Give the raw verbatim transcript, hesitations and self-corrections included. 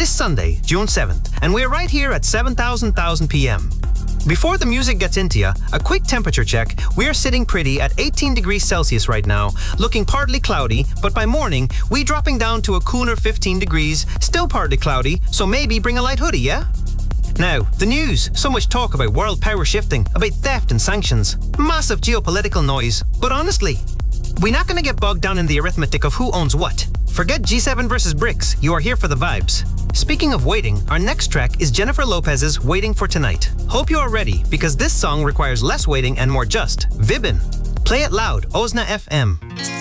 this Sunday, June seventh, and we're right here at seven thousand thousand p m. Before the music gets into you, a quick temperature check. We're sitting pretty at eighteen degrees Celsius right now, looking partly cloudy, but by morning, we dropping down to a cooler fifteen degrees, still partly cloudy, so maybe bring a light hoodie, yeah? Now, the news. So much talk about world power shifting, about theft and sanctions. Massive geopolitical noise. But honestly, we're not going to get bogged down in the arithmetic of who owns what. Forget G seven versus BRICS. You are here for the vibes. Speaking of waiting, our next track is Jennifer Lopez's Waiting for Tonight. Hope you are ready, because this song requires less waiting and more just. Vibbin'. Play it loud, Ozna F M.